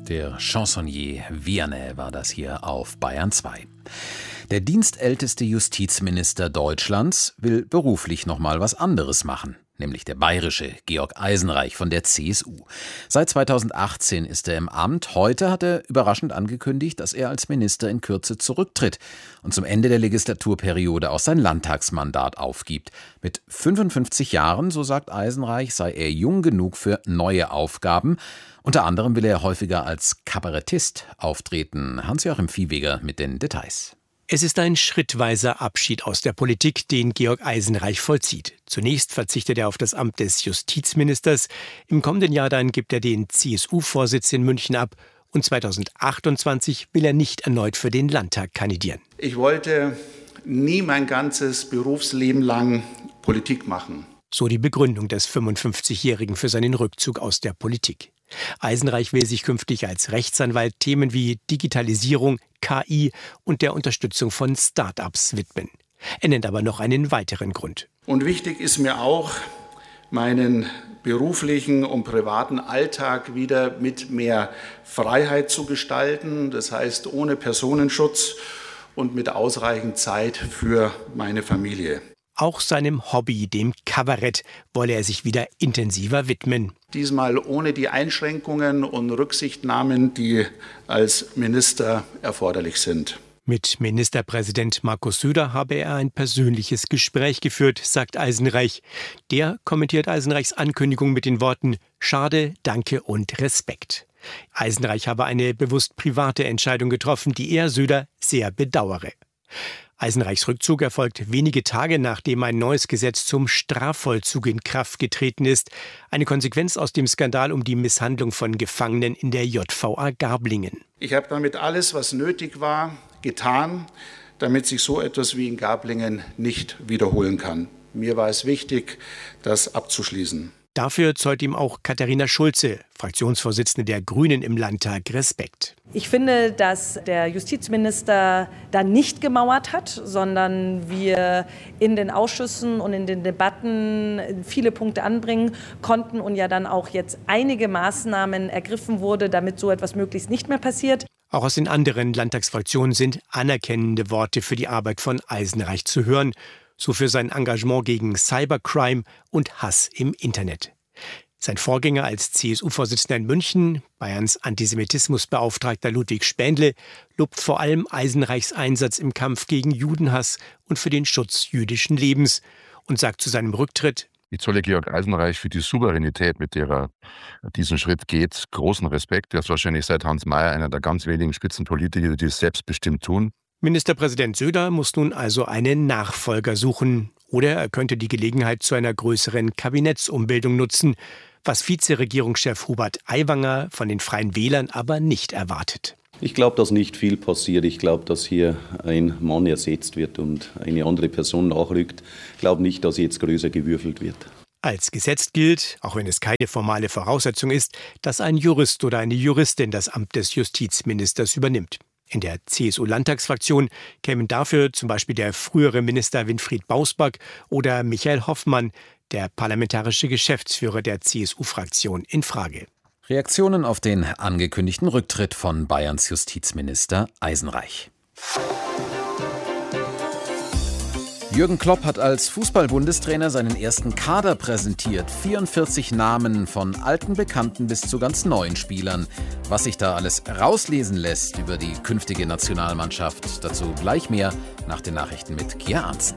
Der Chansonnier Vianney war das hier auf Bayern 2. Der dienstälteste Justizminister Deutschlands will beruflich noch mal was anderes machen, nämlich der bayerische Georg Eisenreich von der CSU. Seit 2018 ist er im Amt. Heute hat er überraschend angekündigt, dass er als Minister in Kürze zurücktritt und zum Ende der Legislaturperiode auch sein Landtagsmandat aufgibt. Mit 55 Jahren, so sagt Eisenreich, sei er jung genug für neue Aufgaben. Unter anderem will er häufiger als Kabarettist auftreten. Hans-Joachim Viehweger mit den Details. Es ist ein schrittweiser Abschied aus der Politik, den Georg Eisenreich vollzieht. Zunächst verzichtet er auf das Amt des Justizministers. Im kommenden Jahr dann gibt er den CSU-Vorsitz in München ab. Und 2028 will er nicht erneut für den Landtag kandidieren. Ich wollte nie mein ganzes Berufsleben lang Politik machen. So die Begründung des 55-Jährigen für seinen Rückzug aus der Politik. Eisenreich will sich künftig als Rechtsanwalt Themen wie Digitalisierung, KI und der Unterstützung von Start-ups widmen. Er nennt aber noch einen weiteren Grund. Und wichtig ist mir auch, meinen beruflichen und privaten Alltag wieder mit mehr Freiheit zu gestalten. Das heißt, ohne Personenschutz und mit ausreichend Zeit für meine Familie. Auch seinem Hobby, dem Kabarett, wolle er sich wieder intensiver widmen. Diesmal ohne die Einschränkungen und Rücksichtnahmen, die als Minister erforderlich sind. Mit Ministerpräsident Markus Söder habe er ein persönliches Gespräch geführt, sagt Eisenreich. Der kommentiert Eisenreichs Ankündigung mit den Worten „Schade, danke und Respekt". Eisenreich habe eine bewusst private Entscheidung getroffen, die er, Söder, sehr bedauere. Eisenreichs Rückzug erfolgt wenige Tage, nachdem ein neues Gesetz zum Strafvollzug in Kraft getreten ist. Eine Konsequenz aus dem Skandal um die Misshandlung von Gefangenen in der JVA Garblingen. Ich habe damit alles, was nötig war, getan, damit sich so etwas wie in Garblingen nicht wiederholen kann. Mir war es wichtig, das abzuschließen. Dafür zollt ihm auch Katharina Schulze, Fraktionsvorsitzende der Grünen im Landtag, Respekt. Ich finde, dass der Justizminister da nicht gemauert hat, sondern wir in den Ausschüssen und in den Debatten viele Punkte anbringen konnten und ja dann auch jetzt einige Maßnahmen ergriffen wurde, damit so etwas möglichst nicht mehr passiert. Auch aus den anderen Landtagsfraktionen sind anerkennende Worte für die Arbeit von Eisenreich zu hören. So für sein Engagement gegen Cybercrime und Hass im Internet. Sein Vorgänger als CSU-Vorsitzender in München, Bayerns Antisemitismusbeauftragter Ludwig Spändle, lobt vor allem Eisenreichs Einsatz im Kampf gegen Judenhass und für den Schutz jüdischen Lebens und sagt zu seinem Rücktritt: Ich zolle Georg Eisenreich für die Souveränität, mit der er diesen Schritt geht, großen Respekt. Er ist wahrscheinlich seit Hans Mayer einer der ganz wenigen Spitzenpolitiker, die es selbstbestimmt tun. Ministerpräsident Söder muss nun also einen Nachfolger suchen. Oder er könnte die Gelegenheit zu einer größeren Kabinettsumbildung nutzen, was Vizeregierungschef Hubert Aiwanger von den Freien Wählern aber nicht erwartet. Ich glaube, dass nicht viel passiert. Ich glaube, dass hier ein Mann ersetzt wird und eine andere Person nachrückt. Ich glaube nicht, dass jetzt größer gewürfelt wird. Als gesetzt gilt, auch wenn es keine formale Voraussetzung ist, dass ein Jurist oder eine Juristin das Amt des Justizministers übernimmt. In der CSU-Landtagsfraktion kämen dafür zum Beispiel der frühere Minister Winfried Bausback oder Michael Hoffmann, der parlamentarische Geschäftsführer der CSU-Fraktion, in Frage. Reaktionen auf den angekündigten Rücktritt von Bayerns Justizminister Eisenreich. Jürgen Klopp hat als Fußball-Bundestrainer seinen ersten Kader präsentiert. 44 Namen von alten Bekannten bis zu ganz neuen Spielern. Was sich da alles rauslesen lässt über die künftige Nationalmannschaft, dazu gleich mehr nach den Nachrichten mit Kia Arntzen.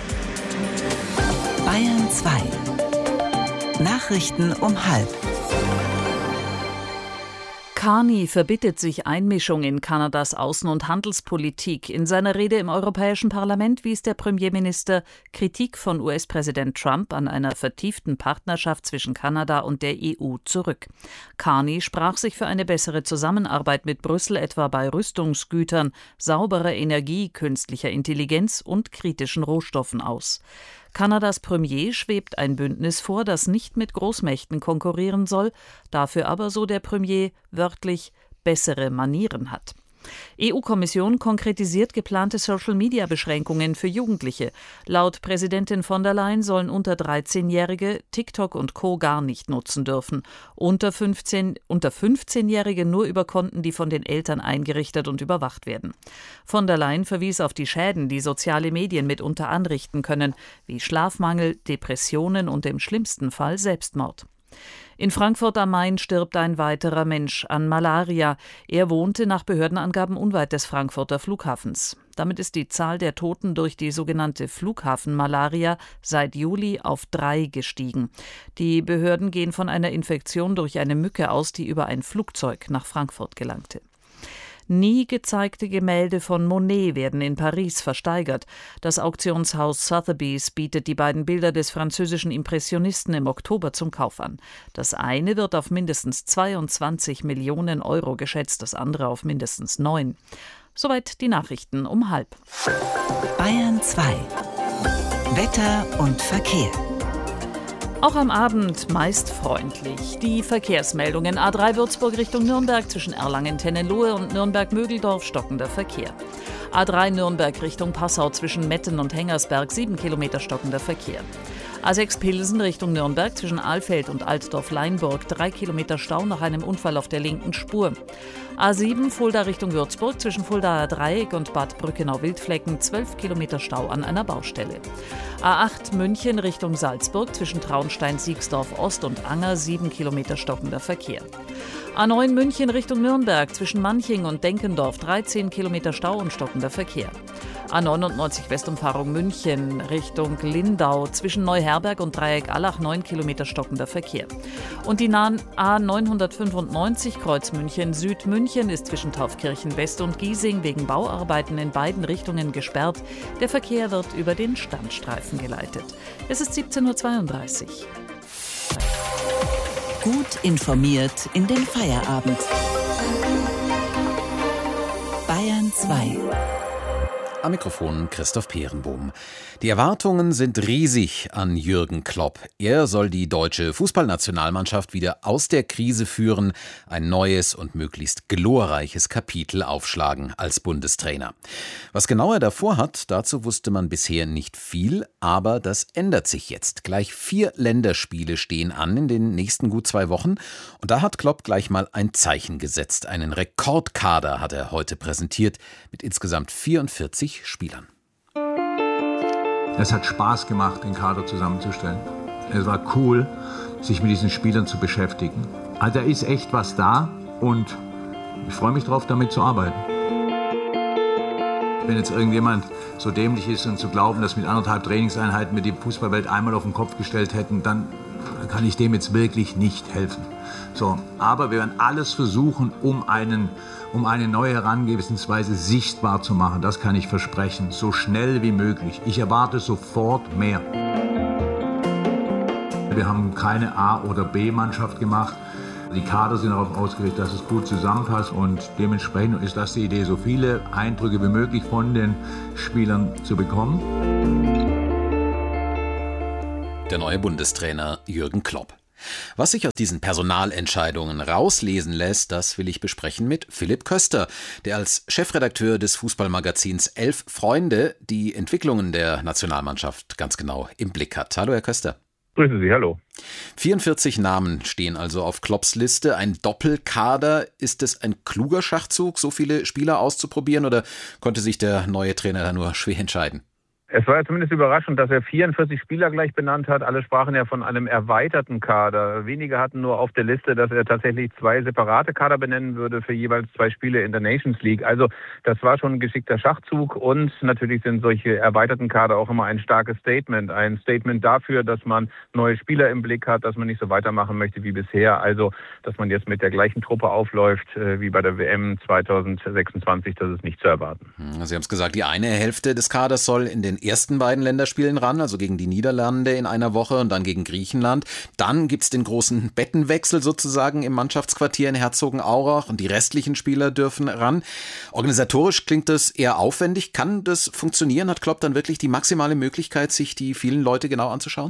Bayern 2. Nachrichten um 12:30. Carney verbittet sich Einmischung in Kanadas Außen- und Handelspolitik. In seiner Rede im Europäischen Parlament wies der Premierminister Kritik von US-Präsident Trump an einer vertieften Partnerschaft zwischen Kanada und der EU zurück. Carney sprach sich für eine bessere Zusammenarbeit mit Brüssel etwa bei Rüstungsgütern, sauberer Energie, künstlicher Intelligenz und kritischen Rohstoffen aus. Kanadas Premier schwebt ein Bündnis vor, das nicht mit Großmächten konkurrieren soll, dafür aber, so der Premier, wörtlich bessere Manieren hat. EU-Kommission konkretisiert geplante Social-Media-Beschränkungen für Jugendliche. Laut Präsidentin von der Leyen sollen unter 13-Jährige TikTok und Co. gar nicht nutzen dürfen. Unter 15-Jährige nur über Konten, die von den Eltern eingerichtet und überwacht werden. Von der Leyen verwies auf die Schäden, die soziale Medien mitunter anrichten können, wie Schlafmangel, Depressionen und im schlimmsten Fall Selbstmord. In Frankfurt am Main stirbt ein weiterer Mensch an Malaria. Er wohnte nach Behördenangaben unweit des Frankfurter Flughafens. Damit ist die Zahl der Toten durch die sogenannte Flughafenmalaria seit Juli auf 3 gestiegen. Die Behörden gehen von einer Infektion durch eine Mücke aus, die über ein Flugzeug nach Frankfurt gelangte. Nie gezeigte Gemälde von Monet werden in Paris versteigert. Das Auktionshaus Sotheby's bietet die beiden Bilder des französischen Impressionisten im Oktober zum Kauf an. Das eine wird auf mindestens 22 Millionen Euro geschätzt, das andere auf mindestens 9. Soweit die Nachrichten um 12:30. Bayern 2. Wetter und Verkehr. Auch am Abend meist freundlich. Die Verkehrsmeldungen: A3 Würzburg Richtung Nürnberg zwischen Erlangen-Tennenlohe und Nürnberg-Mögeldorf stockender Verkehr. A3 Nürnberg Richtung Passau zwischen Metten und Hengersberg 7 Kilometer stockender Verkehr. A6 Pilsen Richtung Nürnberg zwischen Alfeld und Altdorf-Leinburg 3 Kilometer Stau nach einem Unfall auf der linken Spur. A7 Fulda Richtung Würzburg zwischen Fuldaer Dreieck und Bad Brückenau-Wildflecken 12 Kilometer Stau an einer Baustelle. A8 München Richtung Salzburg zwischen Traunstein-Siegsdorf Ost und Anger 7 Kilometer stockender Verkehr. A9 München Richtung Nürnberg zwischen Manching und Denkendorf 13 Kilometer Stau und stockender Verkehr. A99 Westumfahrung München Richtung Lindau zwischen Neuherberg und Dreieck-Allach 9 Kilometer stockender Verkehr. Und die nahen A995 Kreuz München Südmünchen ist zwischen Taufkirchen West und Giesing wegen Bauarbeiten in beiden Richtungen gesperrt. Der Verkehr wird über den Standstreifen geleitet. Es ist 17:32 Uhr. Gut informiert in den Feierabend. Bayern 2. Am Mikrofon Christoph Peerenbohm. Die Erwartungen sind riesig an Jürgen Klopp. Er soll die deutsche Fußballnationalmannschaft wieder aus der Krise führen, ein neues und möglichst glorreiches Kapitel aufschlagen als Bundestrainer. Was genau er davor hat, dazu wusste man bisher nicht viel, aber das ändert sich jetzt. Gleich 4 Länderspiele stehen an in den nächsten gut 2 Wochen und da hat Klopp gleich mal ein Zeichen gesetzt. Einen Rekordkader hat er heute präsentiert mit insgesamt 44 Spielern. Es hat Spaß gemacht, den Kader zusammenzustellen. Es war cool, sich mit diesen Spielern zu beschäftigen. Also da ist echt was da und ich freue mich drauf, damit zu arbeiten. Wenn jetzt irgendjemand so dämlich ist und zu glauben, dass mit 1,5 Trainingseinheiten wir die Fußballwelt einmal auf den Kopf gestellt hätten, dann kann ich dem jetzt wirklich nicht helfen. So, aber wir werden alles versuchen, um eine neue Herangehensweise sichtbar zu machen. Das kann ich versprechen, so schnell wie möglich. Ich erwarte sofort mehr. Wir haben keine A- oder B-Mannschaft gemacht. Die Kader sind darauf ausgerichtet, dass es gut zusammenpasst und dementsprechend ist das die Idee, so viele Eindrücke wie möglich von den Spielern zu bekommen. Der neue Bundestrainer Jürgen Klopp. Was sich aus diesen Personalentscheidungen rauslesen lässt, das will ich besprechen mit Philipp Köster, der als Chefredakteur des Fußballmagazins 11 Freunde die Entwicklungen der Nationalmannschaft ganz genau im Blick hat. Hallo, Herr Köster. Grüße Sie, hallo. 44 Namen stehen also auf Klopps Liste, ein Doppelkader. Ist es ein kluger Schachzug, so viele Spieler auszuprobieren, oder konnte sich der neue Trainer da nur schwer entscheiden? Es war ja zumindest überraschend, dass er 44 Spieler gleich benannt hat. Alle sprachen ja von einem erweiterten Kader. Wenige hatten nur auf der Liste, dass er tatsächlich 2 separate Kader benennen würde für jeweils 2 Spiele in der Nations League. Also das war schon ein geschickter Schachzug und natürlich sind solche erweiterten Kader auch immer ein starkes Statement. Ein Statement dafür, dass man neue Spieler im Blick hat, dass man nicht so weitermachen möchte wie bisher. Also dass man jetzt mit der gleichen Truppe aufläuft wie bei der WM 2026, das ist nicht zu erwarten. Sie haben es gesagt, die eine Hälfte des Kaders soll in den ersten beiden Länderspielen ran, also gegen die Niederlande in einer Woche und dann gegen Griechenland. Dann gibt es den großen Bettenwechsel sozusagen im Mannschaftsquartier in Herzogenaurach und die restlichen Spieler dürfen ran. Organisatorisch klingt das eher aufwendig. Kann das funktionieren? Hat Klopp dann wirklich die maximale Möglichkeit, sich die vielen Leute genau anzuschauen?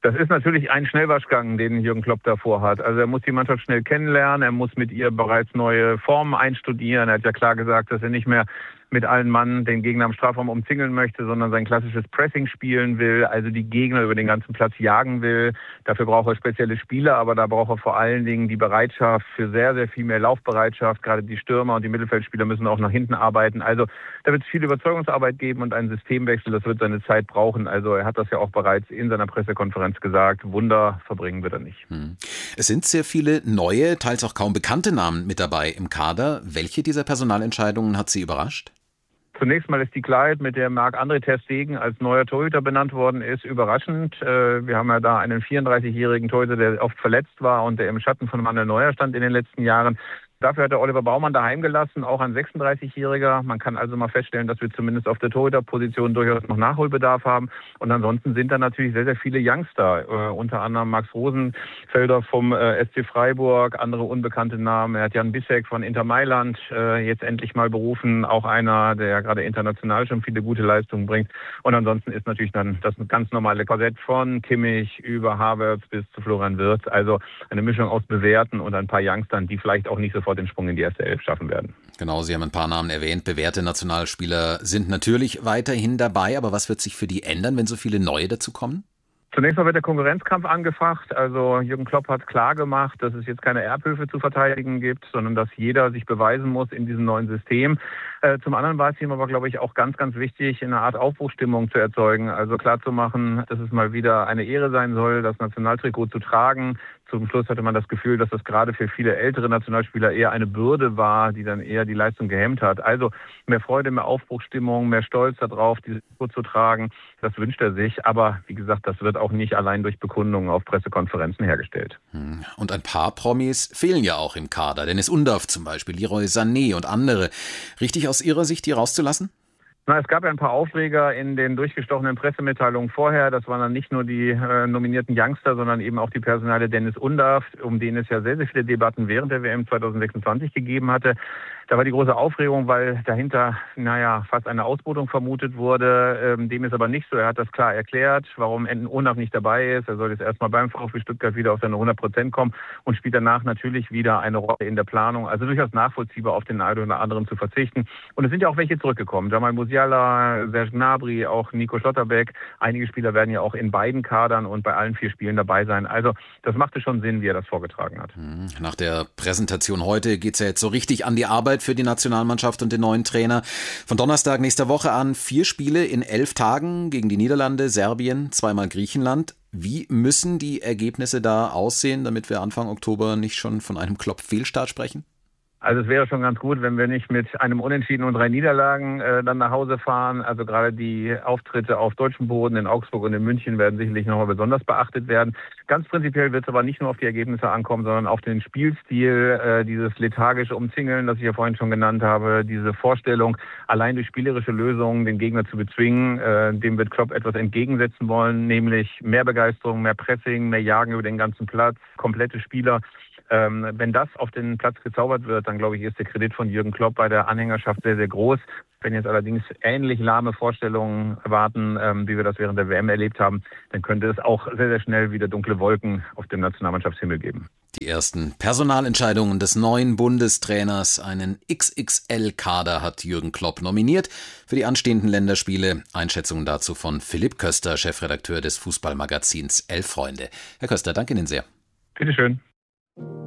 Das ist natürlich ein Schnellwaschgang, den Jürgen Klopp davor hat. Also er muss die Mannschaft schnell kennenlernen, er muss mit ihr bereits neue Formen einstudieren. Er hat ja klar gesagt, dass er nicht mehr mit allen Mann den Gegner am Strafraum umzingeln möchte, sondern sein klassisches Pressing spielen will, also die Gegner über den ganzen Platz jagen will. Dafür braucht er spezielle Spieler, aber da braucht er vor allen Dingen die Bereitschaft für sehr, sehr viel mehr Laufbereitschaft. Gerade die Stürmer und die Mittelfeldspieler müssen auch nach hinten arbeiten. Also da wird es viel Überzeugungsarbeit geben und einen Systemwechsel, das wird seine Zeit brauchen. Also er hat das ja auch bereits in seiner Pressekonferenz gesagt. Wunder verbringen wird er nicht. Es sind sehr viele neue, teils auch kaum bekannte Namen mit dabei im Kader. Welche dieser Personalentscheidungen hat Sie überrascht? Zunächst mal ist die Klarheit, mit der Marc-André ter Stegen als neuer Torhüter benannt worden ist, überraschend. Wir haben ja da einen 34-jährigen Torhüter, der oft verletzt war und der im Schatten von Manuel Neuer stand in den letzten Jahren. Dafür hat er Oliver Baumann daheim gelassen, auch ein 36-Jähriger. Man kann also mal feststellen, dass wir zumindest auf der Torhüterposition durchaus noch Nachholbedarf haben. Und ansonsten sind da natürlich sehr, sehr viele Youngster. Unter anderem Max Rosenfelder vom SC Freiburg, andere unbekannte Namen. Er hat Jan Bissek von Inter Mailand jetzt endlich mal berufen. Auch einer, der gerade international schon viele gute Leistungen bringt. Und ansonsten ist natürlich dann das ganz normale Korsett von Kimmich über Havertz bis zu Florian Wirtz. Also eine Mischung aus Bewährten und ein paar Youngstern, die vielleicht auch nicht sofort den Sprung in die erste Elf schaffen werden. Genau, Sie haben ein paar Namen erwähnt. Bewährte Nationalspieler sind natürlich weiterhin dabei, aber was wird sich für die ändern, wenn so viele neue dazukommen? Zunächst mal wird der Konkurrenzkampf angefacht. Also Jürgen Klopp hat klar gemacht, dass es jetzt keine Erbhöfe zu verteidigen gibt, sondern dass jeder sich beweisen muss in diesem neuen System. Zum anderen war es ihm aber, glaube ich, auch ganz, ganz wichtig, eine Art Aufbruchsstimmung zu erzeugen. Also klarzumachen, dass es mal wieder eine Ehre sein soll, das Nationaltrikot zu tragen. Zum Schluss hatte man das Gefühl, dass das gerade für viele ältere Nationalspieler eher eine Bürde war, die dann eher die Leistung gehemmt hat. Also mehr Freude, mehr Aufbruchsstimmung, mehr Stolz darauf, dieses Trikot zu tragen, das wünscht er sich. Aber wie gesagt, das wird auch nicht allein durch Bekundungen auf Pressekonferenzen hergestellt. Und ein paar Promis fehlen ja auch im Kader. Dennis Undaff zum Beispiel, Leroy Sané und andere. Richtig aus Ihrer Sicht, die rauszulassen? Na, es gab ja ein paar Aufreger in den durchgestochenen Pressemitteilungen vorher. Das waren dann nicht nur die nominierten Youngster, sondern eben auch die Personale Dennis Undaff, um den es ja sehr, sehr viele Debatten während der WM 2026 gegeben hatte. Da war die große Aufregung, weil dahinter, fast eine Ausbotung vermutet wurde. Dem ist aber nicht so. Er hat das klar erklärt, warum Undaff nicht dabei ist. Er soll jetzt erstmal beim VfB Stuttgart wieder auf seine 100% kommen und spielt danach natürlich wieder eine Rolle in der Planung. Also durchaus nachvollziehbar, auf den einen oder anderen zu verzichten. Und es sind ja auch welche zurückgekommen. Jamal Musiala, Serge Gnabry, auch Nico Schlotterbeck. Einige Spieler werden ja auch in beiden Kadern und bei allen 4 Spielen dabei sein. Also das machte schon Sinn, wie er das vorgetragen hat. Nach der Präsentation heute geht es ja jetzt so richtig an die Arbeit für die Nationalmannschaft und den neuen Trainer. Von Donnerstag nächster Woche an 4 Spiele in 11 Tagen gegen die Niederlande, Serbien, zweimal Griechenland. Wie müssen die Ergebnisse da aussehen, damit wir Anfang Oktober nicht schon von einem Klopp-Fehlstart sprechen? Also es wäre schon ganz gut, wenn wir nicht mit einem Unentschieden und 3 Niederlagen dann nach Hause fahren. Also gerade die Auftritte auf deutschem Boden in Augsburg und in München werden sicherlich nochmal besonders beachtet werden. Ganz prinzipiell wird es aber nicht nur auf die Ergebnisse ankommen, sondern auf den Spielstil, dieses lethargische Umzingeln, das ich ja vorhin schon genannt habe, diese Vorstellung, allein durch spielerische Lösungen den Gegner zu bezwingen. Dem wird Klopp etwas entgegensetzen wollen, nämlich mehr Begeisterung, mehr Pressing, mehr Jagen über den ganzen Platz, komplette Spieler. Wenn das auf den Platz gezaubert wird, dann glaube ich, ist der Kredit von Jürgen Klopp bei der Anhängerschaft sehr, sehr groß. Wenn jetzt allerdings ähnlich lahme Vorstellungen erwarten, wie wir das während der WM erlebt haben, dann könnte es auch sehr, sehr schnell wieder dunkle Wolken auf dem Nationalmannschaftshimmel geben. Die ersten Personalentscheidungen des neuen Bundestrainers, einen XXL-Kader hat Jürgen Klopp nominiert für die anstehenden Länderspiele. Einschätzungen dazu von Philipp Köster, Chefredakteur des Fußballmagazins Elf Freunde. Herr Köster, danke Ihnen sehr. Bitteschön.